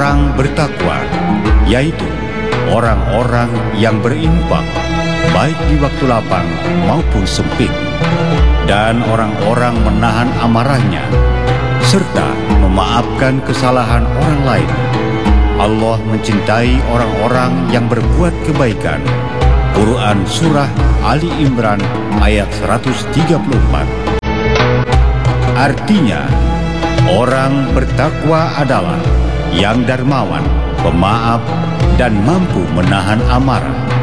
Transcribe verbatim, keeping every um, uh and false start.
orang bertakwa, yaitu orang-orang yang berinfak, baik di waktu lapang maupun sempit, dan orang-orang menahan amarahnya, serta memaafkan kesalahan orang lain. Allah mencintai orang-orang yang berbuat kebaikan. Quran Surah Ali Imran ayat seratus tiga puluh empat. Artinya, orang bertakwa adalah yang dermawan, pemaaf, dan mampu menahan amarah.